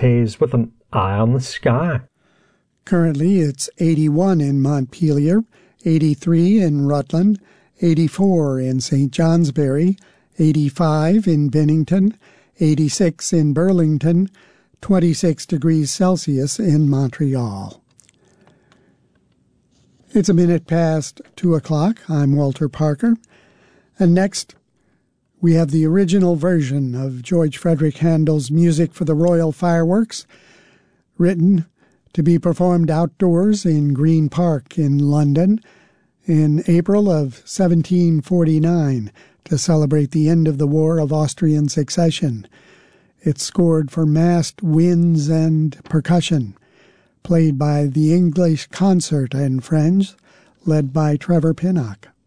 Hayes with an eye on the sky. Currently, it's 81 in Montpelier, 83 in Rutland, 84 in St. Johnsbury, 85 in Bennington, 86 in Burlington, 26 degrees Celsius in Montreal. It's a minute past 2 o'clock. I'm Walter Parker. And next, we have the original version of George Frederick Handel's Music for the Royal Fireworks, written to be performed outdoors in Green Park in London in April of 1749 to celebrate the end of the War of Austrian Succession. It's scored for massed winds and percussion, played by the English Concert and Friends, led by Trevor Pinnock.